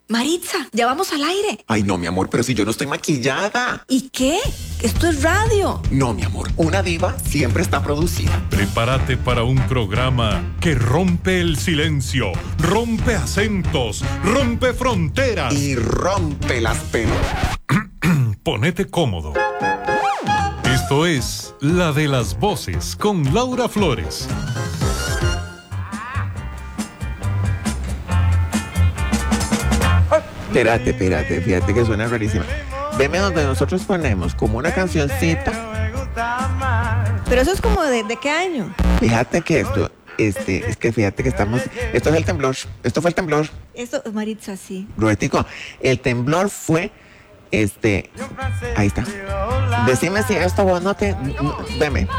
Maritza, ya vamos al aire. Ay, no, mi amor, pero si yo no estoy maquillada. ¿Y qué? Esto es radio. No, mi amor, una diva siempre está producida. Prepárate para un programa que rompe el silencio, rompe acentos, rompe fronteras. Y rompe las pelotas. Ponete cómodo. Esto es La de las Voces con Laura Flores. Espérate, fíjate que suena rarísima. Veme donde nosotros ponemos como una cancioncita. Pero eso es como ¿de qué año? Fíjate que esto, es que fíjate que estamos, esto es el temblor, esto fue el temblor. Esto, Maritza, sí. Robertico, el temblor fue, ahí está. Decime si esto vos no te, veme.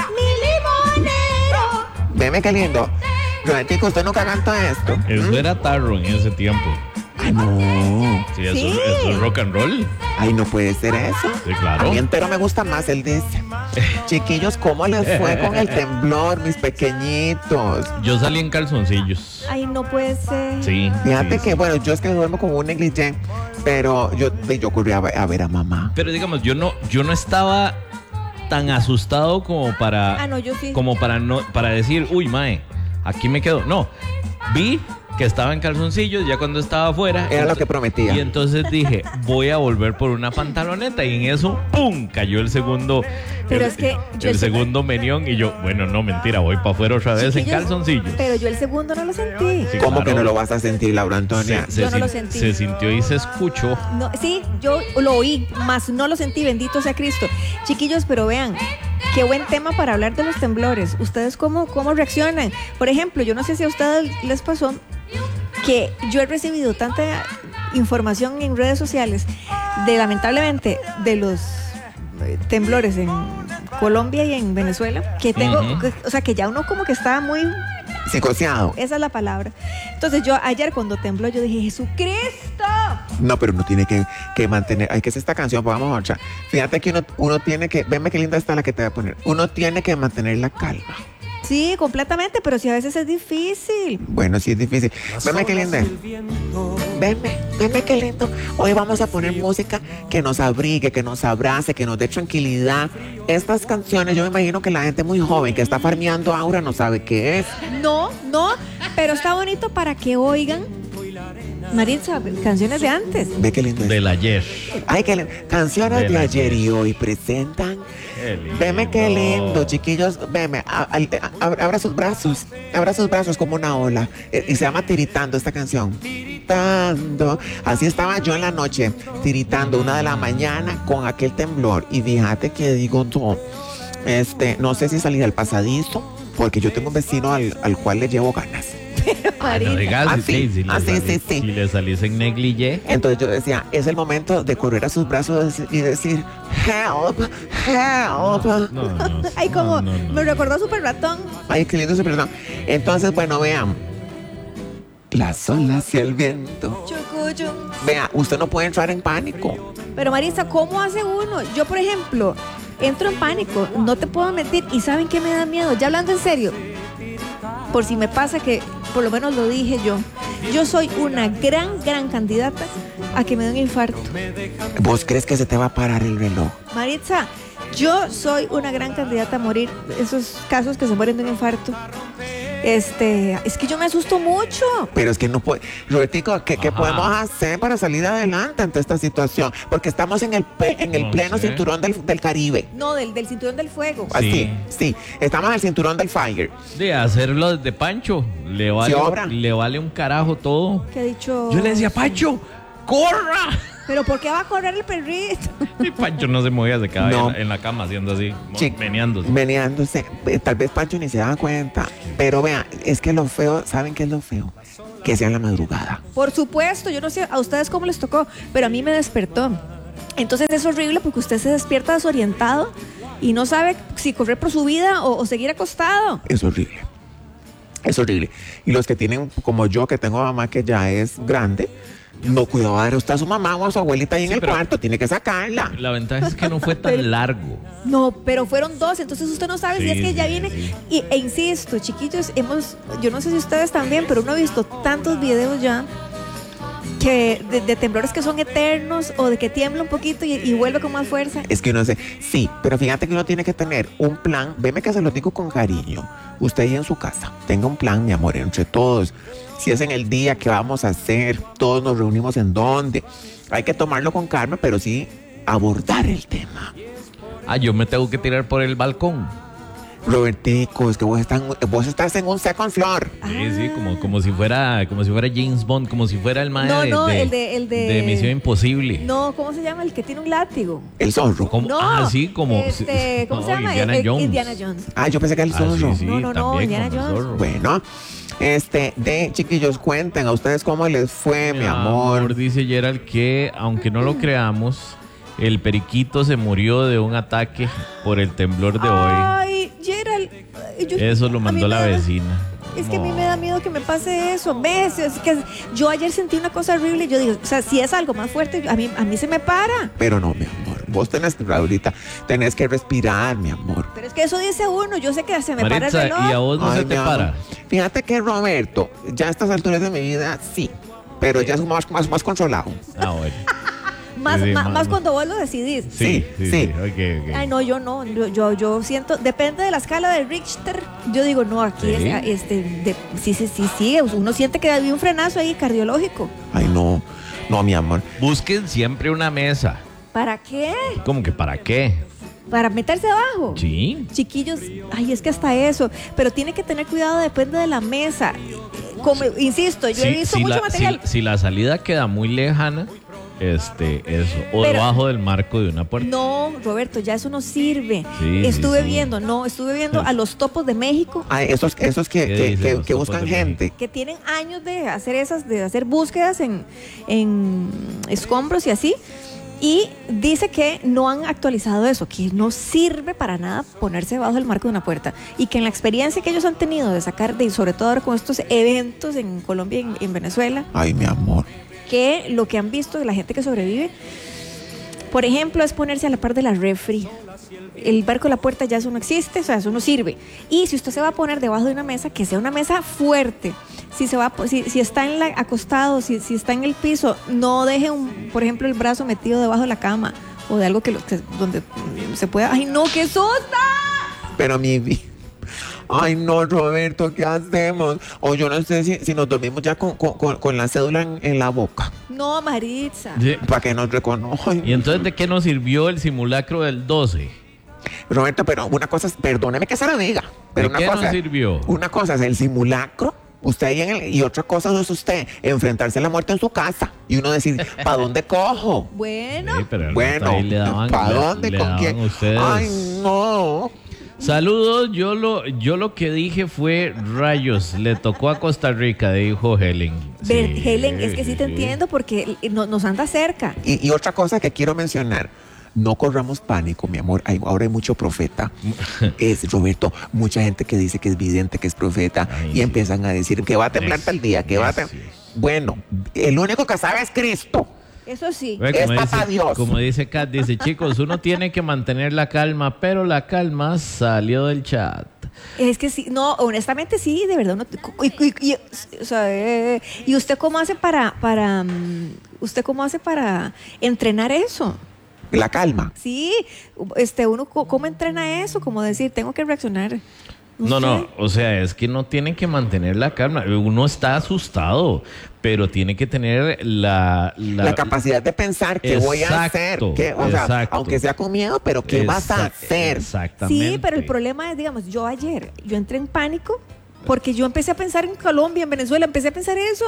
Veme qué lindo. Robertico, usted nunca cantó esto. Eso era tarro en ese tiempo. Ay, no. Sí, eso es rock and roll. Ay, no puede ser eso. Sí, claro. A mí entero me gusta más, él dice. Chiquillos, ¿cómo les fue con el temblor, mis pequeñitos? Yo salí en calzoncillos. Ay, no puede ser. Sí. Fíjate sí, que, bueno, yo es que duermo con un negligé, pero yo corrí a ver a mamá. Pero digamos, yo no estaba tan asustado como para... Ah, no, yo sí. Como para decir, uy, mae, aquí me quedo. No, vi que estaba en calzoncillos ya cuando estaba afuera. Era lo que prometía. Y entonces dije, voy a volver por una pantaloneta. Y en eso, ¡pum!, cayó el segundo. Pero es que el segundo menión. Y yo, bueno, no, mentira, voy para afuera otra vez en calzoncillos. Pero yo el segundo no lo sentí. Sí, ¿Cómo claro. que no lo vas a sentir, Laura Antonia? Yo no lo sentí. Se sintió y se escuchó. No, sí, yo lo oí, más no lo sentí, bendito sea Cristo. Chiquillos, pero vean, qué buen tema para hablar de los temblores. ¿Ustedes cómo reaccionan? Por ejemplo, yo no sé si a ustedes les pasó que yo he recibido tanta información en redes sociales lamentablemente, de los temblores en Colombia y en Venezuela, que tengo, o sea, que ya uno como que está muy... psicoseado. Esa es la palabra. Entonces yo ayer cuando tembló yo dije, ¡Jesucristo! No, pero uno tiene que mantener. Ay, ¿qué es esta canción? Pues vamos a otra. Fíjate que uno tiene que. Venme qué linda está la que te voy a poner. Uno tiene que mantener la calma. Sí, completamente, pero sí a veces es difícil. Bueno, sí es difícil. Venme qué linda. Venme qué lindo. Hoy vamos a poner música que nos abrigue, que nos abrace, que nos dé tranquilidad. Estas canciones, yo me imagino que la gente muy joven que está farmeando ahora no sabe qué es. No, pero está bonito para que oigan, Maritza, canciones de antes. Ve qué lindo es. Del ayer. Ay, qué lindo. Canciones de ayer y hoy presentan. Veme qué lindo, chiquillos. Veme, abra sus brazos. Abra sus brazos como una ola. Y se llama Tiritando esta canción. Tiritando. Así estaba yo en la noche, tiritando 1 de la mañana con aquel temblor. Y fíjate que digo, no sé si salir al pasadizo, porque yo tengo un vecino al cual le llevo ganas. Marita. Si le salís en negligé. Entonces yo decía, es el momento de correr a sus brazos y decir, help, help. Ay, como me recordó Super Ratón. Ay, qué lindo, perdón. Entonces, bueno, vean. Las olas y el viento. Chucuyo. Vea, usted no puede entrar en pánico. Pero Marisa, ¿cómo hace uno? Yo, por ejemplo, entro en pánico, no te puedo mentir. ¿Y saben qué me da miedo? Ya hablando en serio, por si me pasa que, por lo menos lo dije yo, yo soy una gran candidata a que me dé un infarto. ¿Vos crees que se te va a parar el reloj? Maritza, yo soy una gran candidata a morir. Esos casos que se mueren de un infarto. Es que yo me asusto mucho. Pero es que no puede. Robertico, ¿qué podemos hacer para salir adelante ante esta situación? Porque estamos en el pleno cinturón del Caribe. No, del cinturón del fuego. Así, sí. Estamos en el cinturón del fire. De hacerlo desde Pancho. Le vale un carajo todo. ¿Qué ha dicho? Yo le decía, Pancho, ¡corra! ¿Pero por qué va a correr el perrito? Y Pancho no se movía, se quedaba en la cama haciendo así, meneándose. Tal vez Pancho ni se daba cuenta. Pero vean, es que lo feo, ¿saben qué es lo feo? Que sea en la madrugada. Por supuesto, yo no sé a ustedes cómo les tocó, pero a mí me despertó. Entonces es horrible porque usted se despierta desorientado y no sabe si correr por su vida o seguir acostado. Es horrible. Es horrible. Y los que tienen, como yo, que tengo mamá que ya es grande, no, cuidado, a ver, usted a su mamá o a su abuelita ahí en el cuarto, tiene que sacarla. La ventaja es que no fue tan largo. No, pero fueron 2, entonces usted no sabe si es que ya viene. Sí. E insisto, chiquillos, yo no sé si ustedes también, pero uno ha visto tantos videos ya de temblores que son eternos o de que tiembla un poquito y vuelve con más fuerza. Es que uno sé, sí, pero fíjate que uno tiene que tener un plan. Veme que se lo digo con cariño. Usted ahí en su casa, tenga un plan, mi amor, entre todos. Si es en el día, ¿qué vamos a hacer? Todos nos reunimos en dónde. Hay que tomarlo con calma, pero sí abordar el tema. Yo me tengo que tirar por el balcón. Robertico, es que vos estás en un second floor. Sí, como si fuera James Bond, como si fuera el maestro de Misión Imposible. No, ¿cómo se llama? El que tiene un látigo. El zorro. No, sí, como ¿cómo se llama? Indiana Jones. Yo pensé que era el zorro. Sí, No, Indiana Jones. Bueno, chiquillos, cuenten a ustedes cómo les fue, mi amor. Dice Gerald que, aunque no lo creamos, el periquito se murió de un ataque por el temblor de hoy. Ay, Gerald. Eso lo mandó la vecina. Es que a mí me da miedo que me pase eso. ¿Ves? Es que yo ayer sentí una cosa horrible y yo digo, o sea, si es algo más fuerte, a mí se me para. Pero no, mi amor. Vos tenés que respirar, mi amor. Pero es que eso dice uno. Yo sé que se me para el Maritza, reloj. ¿y a vos no se te para? Fíjate que, Roberto, ya a estas alturas de mi vida, sí. Pero ya es más controlado. Bueno. Más cuando vos lo decidís. Sí. Okay. Ay, no, yo no. Yo siento, depende de la escala de Richter. Yo digo, no, aquí sí. Uno siente que hay un frenazo ahí cardiológico. Ay, no, mi amor. Busquen siempre una mesa. ¿Para qué? ¿Cómo que para qué? Para meterse abajo. Sí. Chiquillos, es que hasta eso. Pero tiene que tener cuidado, depende de la mesa. Como insisto, yo he visto mucho material. Si la salida queda muy lejana, eso. O debajo del marco de una puerta. No, Roberto, ya eso no sirve. Estuve viendo a los topos de México. Esos que buscan gente. Que tienen años de hacer búsquedas en escombros y así. Y dice que no han actualizado eso, que no sirve para nada ponerse debajo del marco de una puerta. Y que en la experiencia que ellos han tenido de sacar, sobre todo ahora con estos eventos en Colombia y en Venezuela. Ay, mi amor. Que lo que han visto de la gente que sobrevive, por ejemplo, es ponerse a la par de la refri. El barco de la puerta ya eso no existe, o sea, eso no sirve. Y si usted se va a poner debajo de una mesa, que sea una mesa fuerte. Si está acostado, si está en el piso, no deje por ejemplo, el brazo metido debajo de la cama o de algo donde se pueda. ¡Ay, no, qué susta! Pero ay, no, Roberto, ¿qué hacemos? O yo no sé si nos dormimos ya con la cédula en la boca. No, Maritza. Sí. Para que nos reconozcan. ¿Y entonces de qué nos sirvió el simulacro del 12? Roberto, pero una cosa es, perdóneme que se lo diga. Pero ¿De qué nos sirvió? Una cosa es el simulacro. Usted ahí y otra cosa es usted enfrentarse a la muerte en su casa y uno decir, ¿para dónde cojo? Bueno, Sí, pero bueno, ¿para dónde? ¿Con quién? Ustedes. Ay, no. Saludos, yo lo que dije fue rayos, le tocó a Costa Rica, dijo Helen. Helen, es que sí te entiendo porque nos anda cerca. Y otra cosa que quiero mencionar. No corramos pánico, mi amor. Ahora hay mucho profeta. Roberto, mucha gente que dice que es vidente, que es profeta. Y empiezan a decir que va a temblar tal día, que va a temblar. Bueno, el único que sabe es Cristo. Eso sí. Es papá Dios. Como dice Kat, dice, chicos, uno tiene que mantener la calma, pero la calma salió del chat. Es que sí, no, honestamente sí, de verdad. ¿Y usted cómo hace para entrenar eso? La calma. Sí, uno cómo entrena eso, como decir, tengo que reaccionar. No, o sea, es que no tiene que mantener la calma. Uno está asustado, pero tiene que tener la capacidad de pensar qué voy a hacer. Aunque sea con miedo, pero qué vas a hacer. Exactamente. Sí, pero el problema es, digamos, yo entré en pánico porque yo empecé a pensar en Colombia, en Venezuela, empecé a pensar eso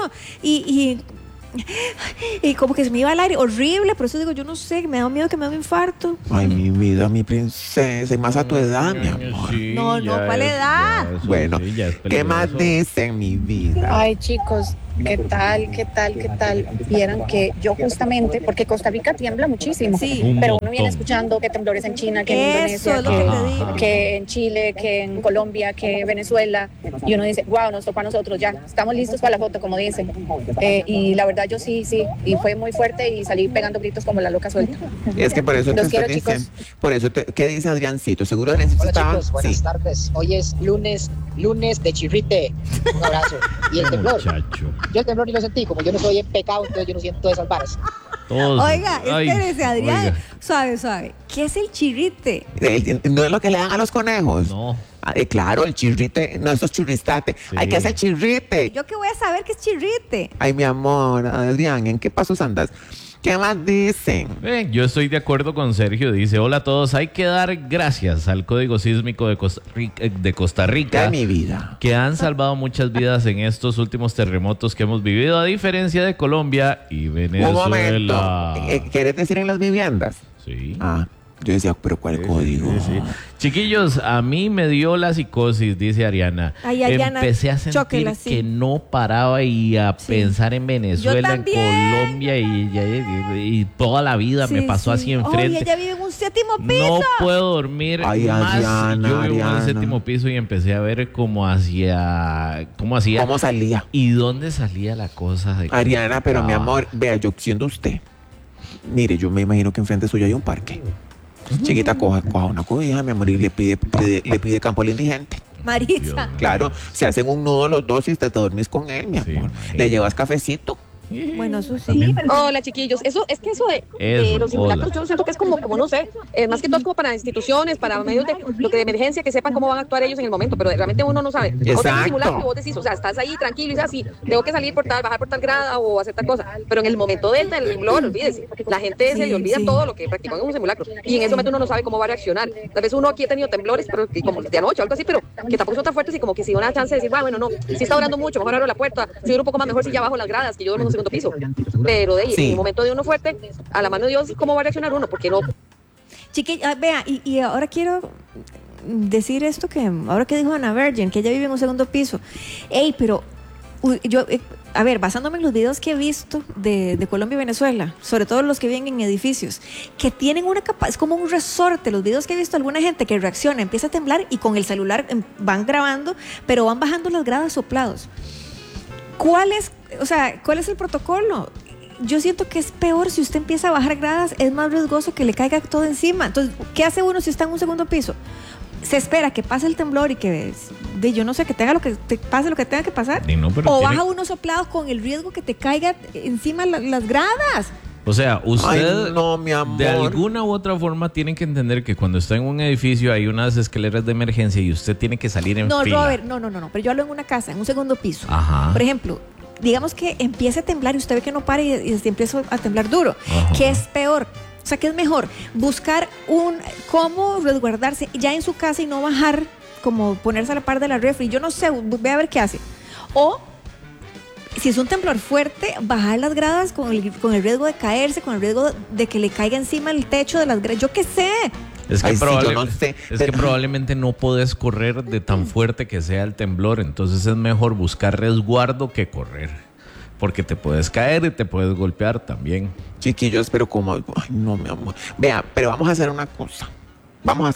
y como que se me iba al aire, horrible, por eso digo, yo no sé, me da miedo que me dé un infarto. Ay, mi vida, mi princesa, y más a tu edad, mi amor. Sí, no, ¿cuál edad? Bueno, ¿qué más dicen, mi vida? Ay, chicos, ¿qué tal? Vieran que yo justamente, porque Costa Rica tiembla muchísimo, sí, pero uno viene escuchando que temblores en China, que en Indonesia, que en Chile, que en Colombia, que en Venezuela, y uno dice, wow, nos tocó a nosotros, ya, estamos listos para la foto, como dicen. Y la verdad yo sí, y fue muy fuerte y salí pegando gritos como la loca suelta. Es que por eso los quiero, chicos. Por eso ¿qué dice Adriancito? Seguro Adriancito Hola, estaba... chicos, buenas tardes. Hoy es lunes lunes de chirrite. Un abrazo. Y el temblor. Muchacho. Yo el temblor ni lo sentí, como yo no soy en pecado, entonces yo no siento esas varas. Todos. Oiga, espérese, Adrián. Oiga. Suave. ¿Qué es el chirrite? ¿No es lo que le dan a los conejos? No. Claro, el chirrite, no, eso es churristate. Sí. Hay que hacer chirrite. ¿Yo qué voy a saber qué es chirrite? Ay, mi amor, Adrián, ¿en qué pasos andas? ¿Qué más dicen? Yo estoy de acuerdo con Sergio. Dice, hola a todos, hay que dar gracias al Código Sísmico de Costa Rica, De mi vida. que han salvado muchas vidas en estos últimos terremotos que hemos vivido, a diferencia de Colombia y Venezuela. Un momento. ¿Quieres decir en las viviendas? Sí. Yo decía, pero ¿cuál código? Sí. Chiquillos, a mí me dio la psicosis, dice Ariana. Ay, Ariana, empecé a sentir chóquela, sí. que no paraba y a pensar en Venezuela, en Colombia y toda la vida me pasó así enfrente. Oye, ella vive en un 7º piso. No puedo dormir Ay, más. Ariana, Yo vivo en Ariana. el 7º piso y empecé a ver cómo hacía. ¿Cómo salía? ¿Y dónde salía la cosa? Ariana, pero mi amor, vea, yo siendo usted. Mire, yo me imagino que enfrente suyo hay un parque. Chiquita, coja una cobija, mi amor, y le pide campo al indigente. Maritza. Claro, se hacen un nudo los dos y te dormís con él, mi amor. Le llevas cafecito. Bueno, eso sí. Hola, chiquillos. Eso de los simulacros, yo siento que es como no sé, más que todo es como para instituciones, para medios de emergencia, que sepan cómo van a actuar ellos en el momento, pero realmente uno no sabe. O sea, un simulacro, vos decís, o sea, estás ahí tranquilo y dices así, tengo que salir bajar por tal grada o hacer tal cosa, pero en el momento del temblor, olvídese, la gente se le olvida todo lo que practicó en un simulacro, y en ese momento uno no sabe cómo va a reaccionar. Tal vez uno aquí ha tenido temblores, pero como de anoche o algo así, pero que tampoco son tan fuertes y como que si da una chance de decir, bueno, no, si está orando mucho, mejor abro la puerta, si un poco más mejor si ya bajo las gradas, que yo duermo en un segundo piso. Pero en el momento de uno fuerte, a la mano de Dios, ¿cómo va a reaccionar uno? Porque no. Chiquilla, vea, y ahora quiero decir esto ahora que dijo Ana Virgin, que ella vive en un 2º piso. Ey, pero yo, a ver, basándome en los videos que he visto de Colombia y Venezuela, sobre todo los que viven en edificios, que tienen es como un resorte. Los videos que he visto de alguna gente que reacciona, empieza a temblar y con el celular van grabando, pero van bajando las gradas soplados. ¿Cuál es el protocolo? Yo siento que es peor si usted empieza a bajar gradas, es más riesgoso que le caiga todo encima. Entonces, ¿qué hace uno si está en un 2º piso? Se espera que pase el temblor y que, yo no sé, que pase lo que tenga que pasar. O baja uno soplado con el riesgo que te caiga encima las gradas. O sea, usted no, mi amor. de alguna u otra forma tiene que entender que cuando está en un edificio hay unas escaleras de emergencia y usted tiene que salir en fila. Robert, no, pero yo hablo en una casa, en un 2º piso. Ajá. Por ejemplo, digamos que empiece a temblar y usted ve que no para y empieza a temblar duro. Ajá. ¿Qué es peor? O sea, ¿qué es mejor? Buscar cómo resguardarse ya en su casa y no bajar, como ponerse a la par de la refri. Yo no sé, ve a ver qué hace. O, si es un temblor fuerte, bajar las gradas con el riesgo de caerse, con el riesgo de que le caiga encima el techo de las gradas. Yo qué sé. Es que, yo no sé, que probablemente no podés correr de tan fuerte que sea el temblor. Entonces es mejor buscar resguardo que correr. Porque te puedes caer y te puedes golpear también. Chiquillos, pero como... Ay, no, mi amor. Vea, pero vamos a hacer una cosa. Vamos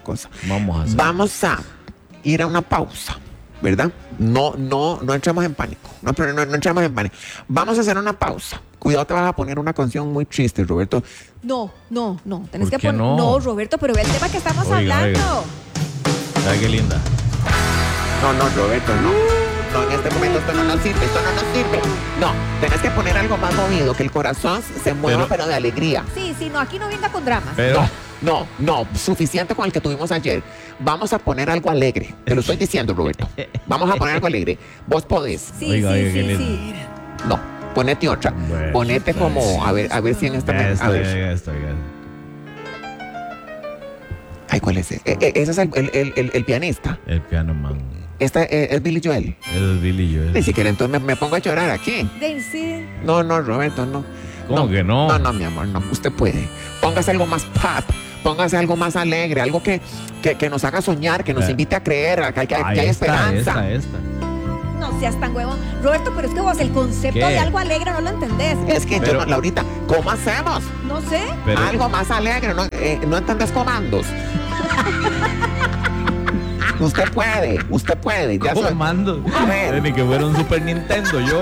a ir a una pausa, ¿verdad? No entremos en pánico. No entremos en pánico. Vamos a hacer una pausa. Cuidado, te vas a poner una canción muy triste, Roberto. No. Tenés que poner... No, Roberto, pero ve el tema que estamos hablando. Ay, qué linda. No, Roberto, no. No, en este momento esto no nos sirve. No, tenés que poner algo más movido, que el corazón se mueva, pero de alegría. Sí, no, aquí no venga con dramas. Pero... No, suficiente con el que tuvimos ayer. Vamos a poner algo alegre. Te lo estoy diciendo, Roberto. Vamos a poner algo alegre. Vos podés. Sí. No, ponete otra. Bueno, ponete como, a ver si en esta... A ver. Ay, ¿cuál es? Ese es el pianista. El piano man. Esta es Billy Joel. Es Billy Joel. Ni siquiera entonces me pongo a llorar aquí. Sí. No, Roberto, no. ¿Cómo que no? No, mi amor, no. Usted puede. Póngase algo más pop. Póngase algo más alegre. Algo que nos haga soñar, que nos invite a creer, que hay esperanza. Esta. No seas tan huevón. Roberto, pero es que vos el concepto de algo alegre no lo entendés. Es que yo no, Laurita, ¿cómo hacemos? No sé. Algo más alegre, no entendés comandos. Usted puede. Ya comando. A ver. Ni que fuera un Super Nintendo, yo.